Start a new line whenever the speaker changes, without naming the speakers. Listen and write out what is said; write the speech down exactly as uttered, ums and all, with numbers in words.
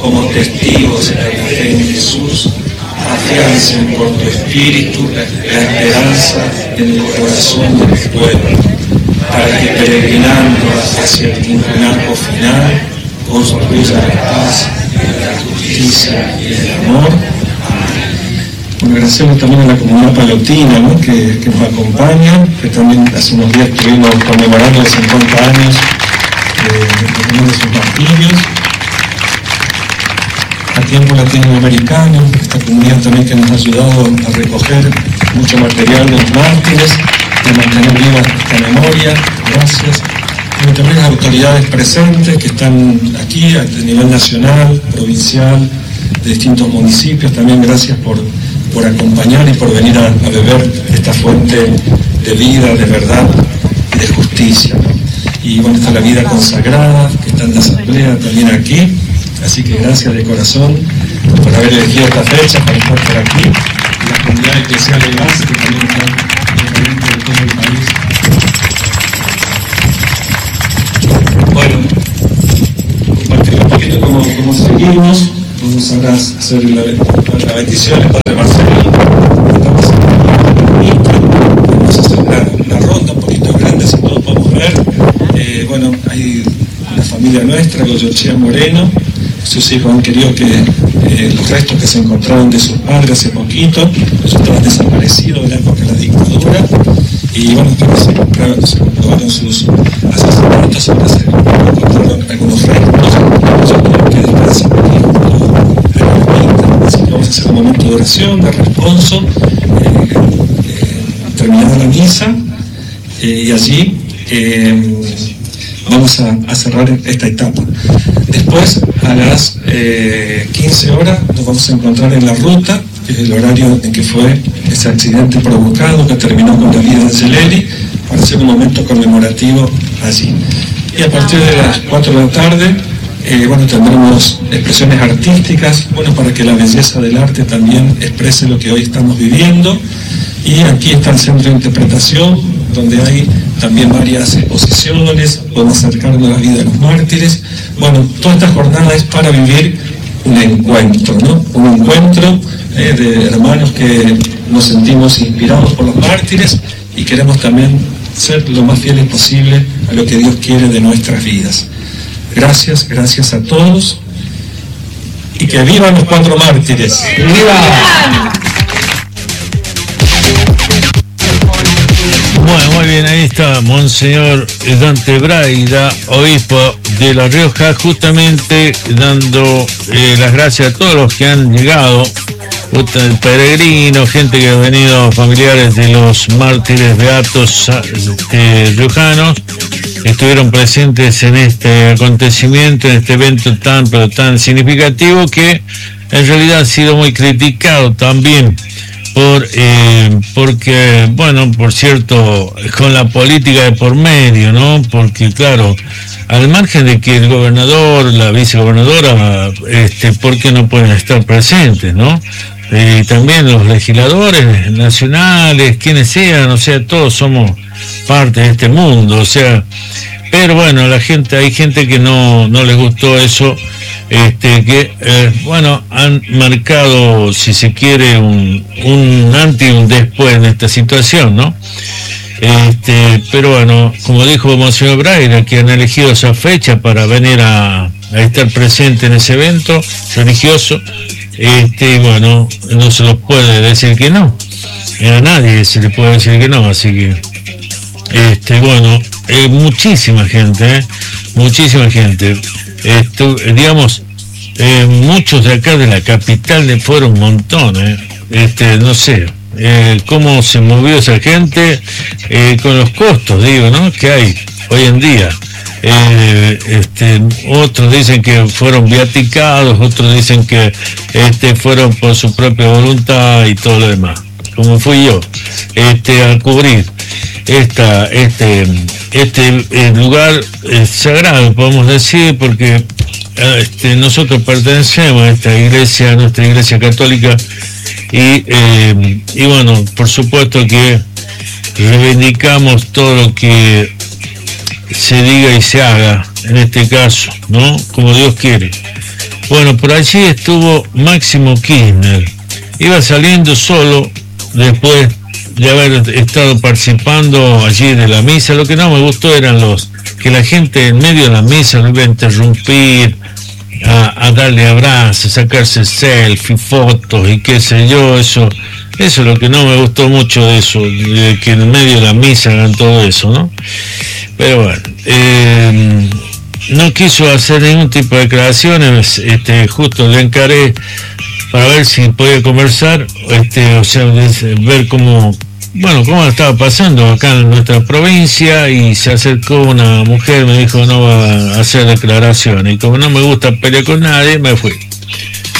como testigos de la fe en Jesús, afiancen por tu espíritu la esperanza en el corazón del pueblo, para que peregrinando hacia el triunfo final, construya la paz, la justicia y el amor. Bueno, agradecemos también a la comunidad palotina, ¿no? que, que nos acompaña, que también hace unos días estuvimos conmemorando los cincuenta años de, de, de sus martirios. A tiempo latinoamericano, esta comunidad también que nos ha ayudado a recoger mucho material de los mártires, de mantener viva esta memoria. Gracias. Y también las autoridades presentes que están aquí a nivel nacional, provincial, de distintos municipios. También gracias por, por acompañar y por venir a, a beber esta fuente de vida, de verdad y de justicia, ¿no? Y bueno, está la vida consagrada, que está en la asamblea también aquí. Así que gracias de corazón por haber elegido esta fecha para estar por aquí. Y la comunidad eclesial de base que también está presente en todo el país. Bueno, compartir un poquito cómo, cómo seguimos. Vamos ahora a hacer la, la bendición del Padre Marcelo. Estamos Vamos a hacer la, la ronda un poquito grande, si todos podemos ver. Eh, bueno, hay una familia nuestra, Goyochea Moreno. Sus hijos han querido que eh, los restos que se encontraron de sus padres hace poquito, ellos estaban desaparecidos en la época de la dictadura, y bueno, que se comprobaron, se comprobaron sus asesinatos, ahora se encontraron algunos restos, ellos quieren que descansen aquí junto a la ermita. Así que vamos a hacer un momento de oración, de responso, eh, eh, terminada la misa, eh, y allí eh, vamos a, a cerrar esta etapa. Después, a las eh, quince horas, nos vamos a encontrar en la ruta, que es el horario en que fue ese accidente provocado que terminó con la vida de Celeli, para hacer un momento conmemorativo allí. Y a partir de las cuatro de la tarde, eh, bueno, tendremos expresiones artísticas, bueno, para que la belleza del arte también exprese lo que hoy estamos viviendo. Y aquí está el centro de interpretación, donde hay también varias exposiciones, podemos acercarnos a la vida de los mártires. Bueno, toda esta jornada es para vivir un encuentro, ¿no? Un encuentro eh, de hermanos que nos sentimos inspirados por los mártires y queremos también ser lo más fieles posible a lo que Dios quiere de nuestras vidas. Gracias, gracias a todos y que vivan los cuatro mártires. ¡Viva!
Bueno, muy bien, ahí está Monseñor Dante Braida, obispo de La Rioja, justamente dando eh, las gracias a todos los que han llegado, peregrinos, gente que ha venido, familiares de los mártires beatos eh, riojanos, estuvieron presentes en este acontecimiento, en este evento tan, pero tan significativo, que en realidad ha sido muy criticado también por eh, porque, bueno, por cierto, con la política de por medio, ¿no? Porque, claro, al margen de que el gobernador, la vicegobernadora, este, ¿por qué no pueden estar presentes, no? Y eh, también los legisladores nacionales, quienes sean, o sea, todos somos parte de este mundo, o sea, pero bueno, la gente, hay gente que no, no les gustó eso, este, que, eh, bueno, han marcado, si se quiere, un, un antes y un después en esta situación, ¿no? Este, pero bueno, como dijo Monseñor Braida, que han elegido esa fecha para venir a, a estar presente en ese evento religioso, este, bueno, no se los puede decir que no, a nadie se le puede decir que no, así que, este, bueno, eh, muchísima gente, eh, muchísima gente, Esto, digamos, eh, muchos de acá de la capital de fueron un montón, eh, este, no sé, eh, cómo se movió esa gente, eh, con los costos, digo, ¿no?, que hay hoy en día. Eh, este, otros dicen que fueron viaticados, otros dicen que este, fueron por su propia voluntad y todo lo demás, como fui yo, este, a cubrir esta, este, este eh, lugar eh, sagrado, podemos decir, porque este, nosotros pertenecemos a esta iglesia, a nuestra iglesia católica, y, eh, y bueno, por supuesto que reivindicamos todo lo que se diga y se haga, en este caso, ¿no?, como Dios quiere. Bueno, por allí estuvo Máximo Kirchner. Iba saliendo solo después de haber estado participando allí de la misa. Lo que no me gustó eran los que la gente en medio de la misa lo iba a interrumpir, a, a darle abrazos, sacarse selfie, fotos y qué sé yo. Eso, eso es lo que no me gustó mucho de eso, de que en medio de la misa hagan todo eso, ¿no? Pero bueno, eh, no quiso hacer ningún tipo de declaraciones. Este, justo le encaré para ver si podía conversar, este, o sea, ver cómo, bueno, cómo estaba pasando acá en nuestra provincia, y se acercó una mujer, me dijo no va a hacer declaraciones, y como no me gusta pelear con nadie, me fui.